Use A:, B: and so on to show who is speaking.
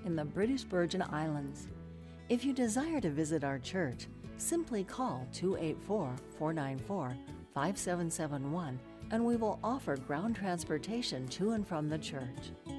A: in the British Virgin Islands. If you desire to visit our church, simply call 284-494-5771 and we will offer ground transportation to and from the church.